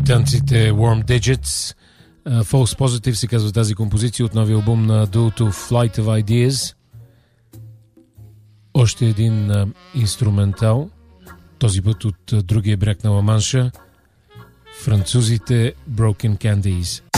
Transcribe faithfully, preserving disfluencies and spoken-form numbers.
Британците Warm Digits. Uh, False Positive се казва тази композиция от новия албум на дуото Flight of Ideas. Още един uh, инструментал, този път от uh, другия бряг на Ла-Манша. Французите Broken Candies.